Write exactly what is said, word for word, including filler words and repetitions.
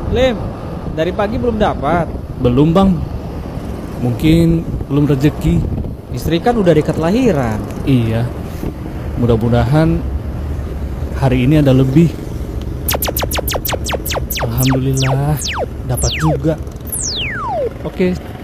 Lim, dari pagi belum dapat. Belum bang, mungkin belum rezeki. Istri kan udah dekat lahiran. Iya, mudah-mudahan hari ini ada lebih. Alhamdulillah, dapat juga. Oke.